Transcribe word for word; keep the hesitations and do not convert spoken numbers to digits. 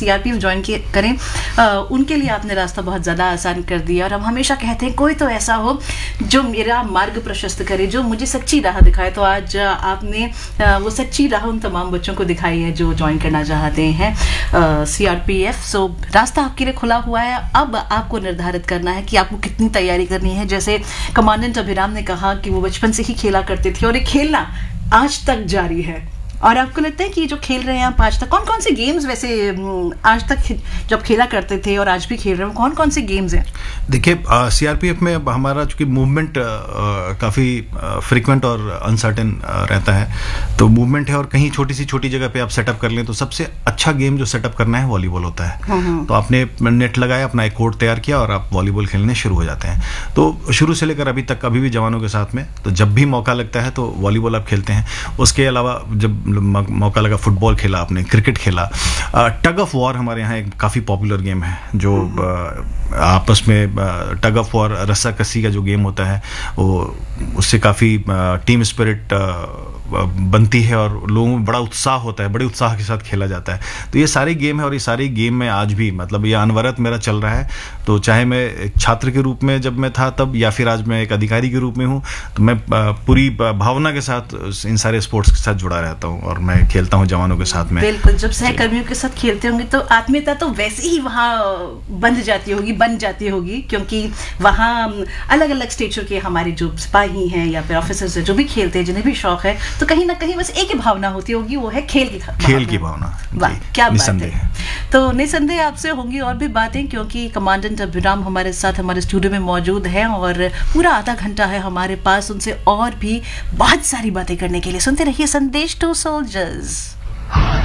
CRPF join करें, आ, उनके लिए आपने रास्ता बहुत ज़्यादा आसान कर दिया। और हम हमेशा कहते हैं कोई तो ऐसा हो जो मेरा मार्ग प्रशस्त करे, जो मुझे सच्ची राह दिखाए। तो आज आपने आ, वो सच्ची राह उन तमाम बच्चों को दिखाई है जो ज्वाइन करना चाहते हैं सीआरपीएफ। सो रास्ता आपके लिए खुला हुआ है। अब आपको निर्धारित करना है कि आपको कितनी तैयारी करनी है। जैसे कमांडेंट अभिराम ने कहा कि वो बचपन से ही खेला करते थे और ये खेलना आज तक जारी है। और आपको लगता है कि जो खेल रहे हैं आप आज तक, कौन कौन से गेम्स वैसे आज तक जब खेला करते थे और आज भी खेल रहे हो, कौन कौन से गेम्स हैं? देखिए, सीआरपीएफ में हमारा चूंकि मूवमेंट काफ़ी फ्रीक्वेंट और अनसर्टेन रहता है, तो मूवमेंट है और कहीं छोटी सी छोटी जगह पे आप सेटअप कर लें तो सबसे अच्छा गेम जो सेटअप करना है वॉलीबॉल होता है। तो आपने नेट लगाया, अपना एक कोर्ट तैयार किया और आप वॉलीबॉल खेलने शुरू हो जाते हैं। तो शुरू से लेकर अभी तक, अभी भी जवानों के साथ में, तो जब भी मौका लगता है तो वॉलीबॉल आप खेलते हैं। उसके अलावा जब मौका लगा फुटबॉल खेला आपने, क्रिकेट खेला। टग ऑफ वॉर हमारे यहाँ एक काफ़ी पॉपुलर गेम है, जो आपस में टग ऑफ वॉर, रस्साकसी का जो गेम होता है, वो उससे काफ़ी टीम स्पिरिट बनती है और लोगों में बड़ा उत्साह होता है, बड़े उत्साह के साथ खेला जाता है। तो ये सारे गेम है और ये सारे गेम में आज भी, मतलब ये अनवरत मेरा चल रहा है। तो चाहे मैं एक छात्र के रूप में जब मैं था तब, या फिर आज मैं एक अधिकारी के रूप में हूँ, तो मैं पूरी भावना के साथ इन सारे स्पोर्ट्स के साथ जुड़ा रहता हूँ और मैं खेलता हूँ जवानों के साथ में। बिल्कुल, जब सहकर्मियों के साथ खेलते होंगे तो आत्मीयता तो वैसे ही वहाँ बन जाती होगी बन जाती होगी क्योंकि वहाँ अलग अलग स्टेचर के हमारे जो सिपाही हैं या फिर ऑफिसर्स हैं जो भी खेलते हैं, जिन्हें भी शौक है, तो कहीं ना कहीं बस एक ही भावना होती होगी, वो है खेल की भावना। खेल की भावना, वाह क्या बात है। तो निसंदेह आपसे होंगी और भी बातें, क्योंकि कमांडेंट अभिराम हमारे साथ हमारे स्टूडियो में मौजूद हैं और पूरा आधा घंटा है हमारे पास उनसे और भी बहुत सारी बातें करने के लिए। सुनते रहिए संदेश टू सोल्जर्स।